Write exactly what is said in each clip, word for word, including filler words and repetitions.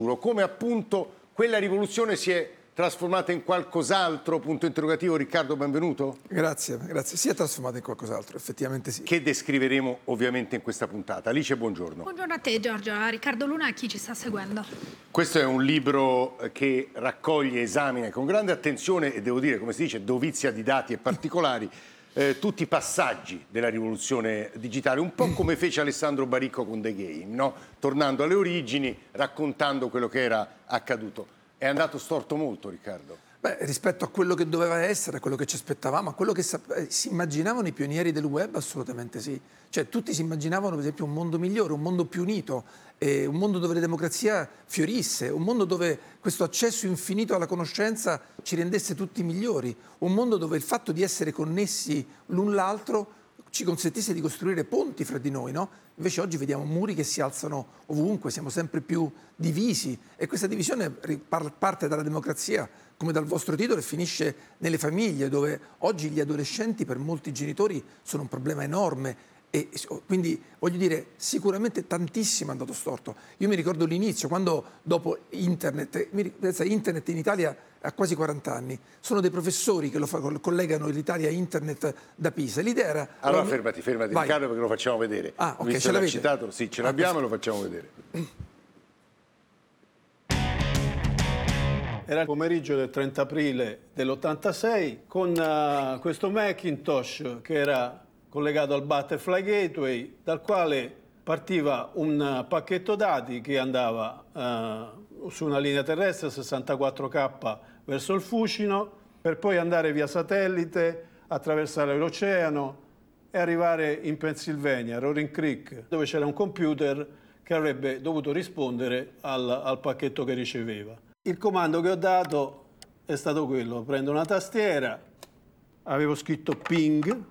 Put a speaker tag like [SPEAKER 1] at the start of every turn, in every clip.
[SPEAKER 1] come appunto quella rivoluzione si è trasformata in qualcos'altro, punto interrogativo. Riccardo, benvenuto.
[SPEAKER 2] Grazie, grazie. Si è trasformata in qualcos'altro, effettivamente sì.
[SPEAKER 1] Che descriveremo ovviamente in questa puntata. Alice, buongiorno.
[SPEAKER 3] Buongiorno a te, Giorgio, a Riccardo Luna e a chi ci sta seguendo.
[SPEAKER 1] Questo è un libro che raccoglie, esamina con grande attenzione e devo dire, come si dice, dovizia di dati e particolari, eh, tutti i passaggi della rivoluzione digitale, un po' come fece Alessandro Baricco con The Game, no? Tornando alle origini, raccontando quello che era accaduto. È andato storto molto, Riccardo.
[SPEAKER 2] Beh, rispetto a quello che doveva essere, a quello che ci aspettavamo, a quello che si immaginavano i pionieri del web, assolutamente sì. Cioè, tutti si immaginavano, per esempio, un mondo migliore, un mondo più unito, eh, un mondo dove la democrazia fiorisse, un mondo dove questo accesso infinito alla conoscenza ci rendesse tutti migliori, un mondo dove il fatto di essere connessi l'un l'altro ci consentisse di costruire ponti fra di noi, no? Invece oggi vediamo muri che si alzano ovunque, siamo sempre più divisi e questa divisione parte dalla democrazia, come dal vostro titolo, e finisce nelle famiglie, dove oggi gli adolescenti per molti genitori sono un problema enorme. E quindi, voglio dire, sicuramente tantissimo è andato storto. Io mi ricordo l'inizio, quando dopo internet, mi, pensa, internet in Italia ha quasi quaranta anni, sono dei professori che lo fa, collegano l'Italia a internet da Pisa. L'idea era...
[SPEAKER 1] Allora fermati, fermati
[SPEAKER 2] Vai.
[SPEAKER 1] Riccardo, perché lo facciamo vedere.
[SPEAKER 2] Ah, ok, ce l'avete?
[SPEAKER 1] Citato, sì, ce l'abbiamo e lo facciamo vedere.
[SPEAKER 4] Era il pomeriggio del trenta aprile dell'ottantasei con uh, questo Macintosh che era collegato al Butterfly Gateway, dal quale partiva un uh, pacchetto dati che andava uh, su una linea terrestre sessantaquattro K verso il Fucino, per poi andare via satellite, attraversare l'oceano e arrivare in Pennsylvania, Roaring Creek, dove c'era un computer che avrebbe dovuto rispondere al, al pacchetto che riceveva. Il comando che ho dato è stato quello: prendo una tastiera, avevo scritto ping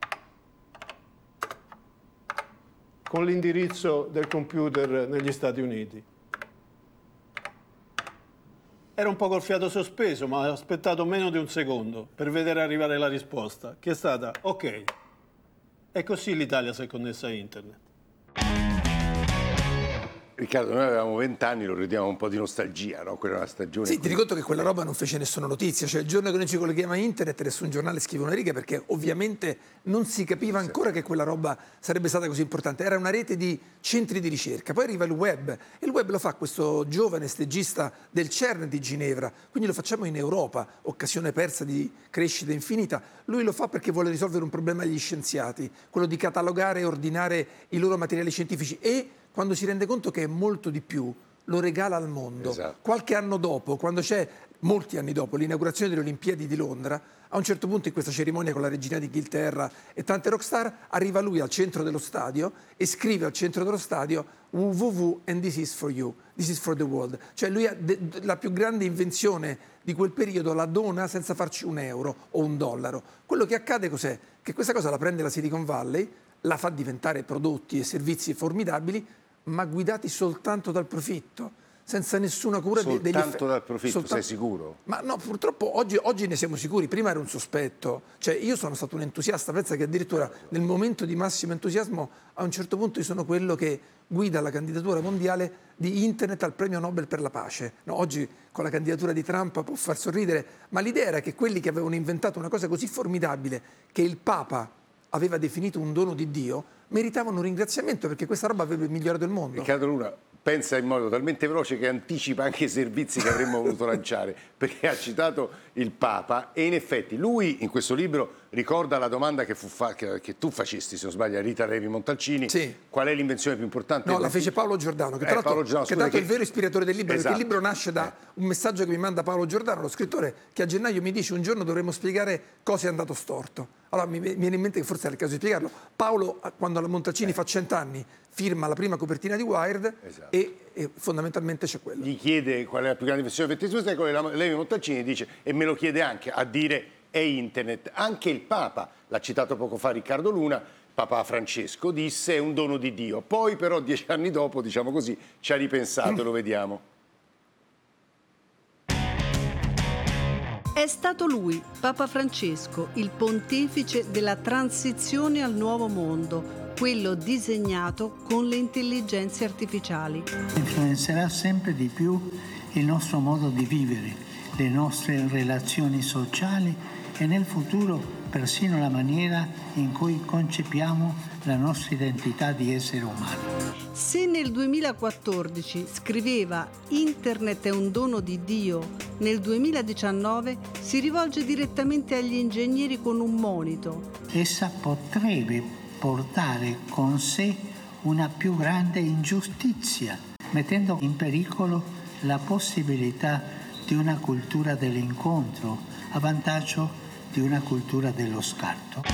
[SPEAKER 4] con l'indirizzo del computer negli Stati Uniti. Era un po' col fiato sospeso, ma ho aspettato meno di un secondo per vedere arrivare la risposta, che è stata ok. E così l'Italia si è connessa a internet.
[SPEAKER 1] Riccardo, noi avevamo vent'anni, lo ridiamo un po' di nostalgia, no? Quella è una stagione...
[SPEAKER 2] Sì, ti ricordo che quella roba non fece nessuna notizia, cioè il giorno che noi ci colleghiamo a internet nessun giornale scrive una riga, perché ovviamente non si capiva ancora che quella roba sarebbe stata così importante. Era una rete di centri di ricerca, poi arriva il web e il web lo fa questo giovane stagista del CERN di Ginevra, quindi lo facciamo in Europa, occasione persa di crescita infinita. Lui lo fa perché vuole risolvere un problema agli scienziati, quello di catalogare e ordinare i loro materiali scientifici, e quando si rende conto che è molto di più, lo regala al mondo.
[SPEAKER 1] Esatto.
[SPEAKER 2] Qualche anno dopo, quando c'è, molti anni dopo, l'inaugurazione delle Olimpiadi di Londra, a un certo punto in questa cerimonia con la regina d'Inghilterra e tante rockstar, arriva lui al centro dello stadio e scrive al centro dello stadio www and this is for you, this is for the world. Cioè lui ha de- la più grande invenzione di quel periodo, la dona senza farci un euro o un dollaro. Quello che accade cos'è? Che questa cosa la prende la Silicon Valley, la fa diventare prodotti e servizi formidabili, ma guidati soltanto dal profitto, senza nessuna cura
[SPEAKER 1] soltanto
[SPEAKER 2] degli effetti.
[SPEAKER 1] dal profitto,
[SPEAKER 2] soltanto...
[SPEAKER 1] sei sicuro?
[SPEAKER 2] Ma no, purtroppo oggi, oggi ne siamo sicuri, prima era un sospetto. Cioè io sono stato un entusiasta, pensa che addirittura nel momento di massimo entusiasmo a un certo punto io sono quello che guida la candidatura mondiale di internet al premio Nobel per la pace. No, oggi con la candidatura di Trump può far sorridere, ma l'idea era che quelli che avevano inventato una cosa così formidabile, che il Papa aveva definito un dono di Dio, meritavano un ringraziamento, perché questa roba avrebbe migliorato il mondo.
[SPEAKER 1] Riccardo Luna pensa in modo talmente veloce che anticipa anche i servizi che avremmo voluto lanciare, perché ha citato il Papa e in effetti lui in questo libro ricorda la domanda che, fu fa- che, che tu facesti, se non sbaglio, a Rita Levi Montalcini.
[SPEAKER 2] Sì.
[SPEAKER 1] Qual è l'invenzione più importante?
[SPEAKER 2] No, la fece Paolo Giordano, che tra
[SPEAKER 1] eh,
[SPEAKER 2] l'altro,
[SPEAKER 1] Giordano,
[SPEAKER 2] che tra l'altro
[SPEAKER 1] che...
[SPEAKER 2] è il vero ispiratore del libro,
[SPEAKER 1] esatto.
[SPEAKER 2] Perché il libro nasce da un messaggio che mi manda Paolo Giordano, lo scrittore, che a gennaio mi dice: un giorno dovremo spiegare cosa è andato storto. Allora mi viene in mente che forse era il caso di spiegarlo. Paolo, quando la Montalcini eh. fa cent'anni, firma la prima copertina di Wired, esatto. e, e fondamentalmente c'è quello.
[SPEAKER 1] Gli chiede qual è la più grande invenzione del ventesimo secolo e la Levi Montalcini dice, e me lo chiede anche, a dire è internet. Anche il Papa, l'ha citato poco fa Riccardo Luna, Papa Francesco, disse è un dono di Dio. Poi però dieci anni dopo, diciamo così, ci ha ripensato, mm. lo vediamo.
[SPEAKER 5] È stato lui, Papa Francesco, il pontefice della transizione al nuovo mondo, quello disegnato con le intelligenze artificiali.
[SPEAKER 6] Influenzerà sempre di più il nostro modo di vivere, le nostre relazioni sociali e nel futuro persino la maniera in cui concepiamo la nostra identità di essere umani.
[SPEAKER 5] Se nel duemilaquattordici scriveva «Internet è un dono di Dio», nel duemiladiciannove si rivolge direttamente agli ingegneri con un monito.
[SPEAKER 6] Essa potrebbe portare con sé una più grande ingiustizia, mettendo in pericolo la possibilità di una cultura dell'incontro a vantaggio di una cultura dello scarto.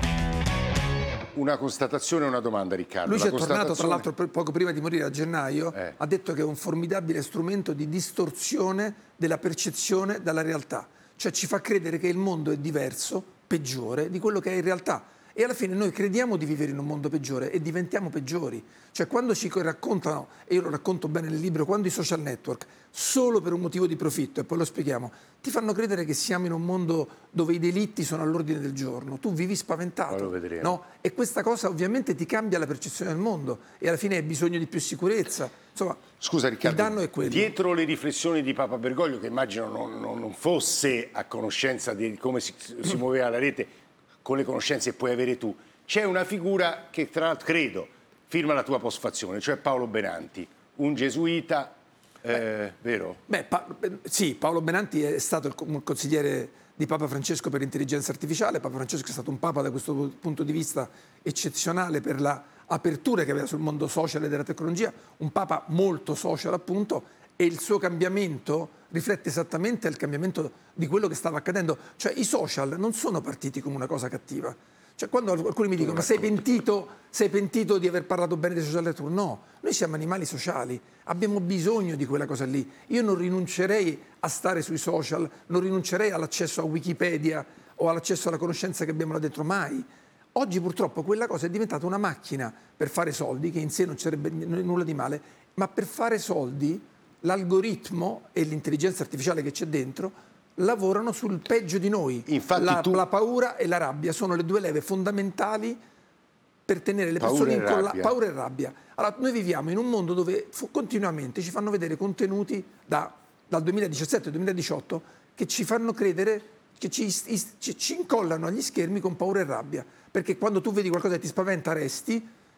[SPEAKER 1] Una constatazione e una domanda, Riccardo.
[SPEAKER 2] Lui ci
[SPEAKER 1] La
[SPEAKER 2] è tornato, tra
[SPEAKER 1] constatazione-
[SPEAKER 2] l'altro, poco prima di morire a gennaio,
[SPEAKER 1] Eh.
[SPEAKER 2] ha detto che è un formidabile strumento di distorsione della percezione dalla realtà. Cioè ci fa credere che il mondo è diverso, peggiore, di quello che è in realtà. E alla fine noi crediamo di vivere in un mondo peggiore e diventiamo peggiori. Cioè quando ci raccontano, e io lo racconto bene nel libro, quando i social network, solo per un motivo di profitto, e poi lo spieghiamo, ti fanno credere che siamo in un mondo dove i delitti sono all'ordine del giorno. Tu vivi spaventato.
[SPEAKER 1] Poi lo vedremo.
[SPEAKER 2] No? E questa cosa ovviamente ti cambia la percezione del mondo e alla fine hai bisogno di più sicurezza. Insomma,
[SPEAKER 1] Scusa Riccardo,
[SPEAKER 2] il danno è quello.
[SPEAKER 1] dietro le riflessioni di Papa Bergoglio, che immagino non, non- non fosse a conoscenza di come si, si muoveva la rete, con le conoscenze che puoi avere tu, c'è una figura che tra l'altro credo firma la tua postfazione, cioè Paolo Benanti, un gesuita, eh, vero?
[SPEAKER 2] Beh, pa- sì, Paolo Benanti è stato il co- un consigliere di Papa Francesco per l'intelligenza artificiale. Papa Francesco è stato un papa da questo punto di vista eccezionale per l'apertura che aveva sul mondo social e della tecnologia, un papa molto social appunto, e il suo cambiamento riflette esattamente il cambiamento di quello che stava accadendo. Cioè i social non sono partiti come una cosa cattiva. Cioè quando alcuni mi dicono ma sei pentito, sei pentito di aver parlato bene dei social network? No, noi siamo animali sociali, abbiamo bisogno di quella cosa lì. Io non rinuncerei a stare sui social, non rinuncerei all'accesso a Wikipedia o all'accesso alla conoscenza che abbiamo là dentro, mai. Oggi purtroppo quella cosa è diventata una macchina per fare soldi, che in sé non sarebbe nulla di male, ma per fare soldi l'algoritmo e l'intelligenza artificiale che c'è dentro lavorano sul peggio di noi.
[SPEAKER 1] Infatti
[SPEAKER 2] la,
[SPEAKER 1] tu-
[SPEAKER 2] la paura e la rabbia sono le due leve fondamentali per tenere le
[SPEAKER 1] Paura
[SPEAKER 2] persone
[SPEAKER 1] e
[SPEAKER 2] in colla-
[SPEAKER 1] rabbia.
[SPEAKER 2] paura e rabbia. Allora, noi viviamo in un mondo dove fu- continuamente ci fanno vedere contenuti da- dal duemiladiciassette al duemiladiciotto che ci fanno credere, che ci, is- ci- ci incollano agli schermi con paura e rabbia. Perché quando tu vedi qualcosa che ti spaventa resti,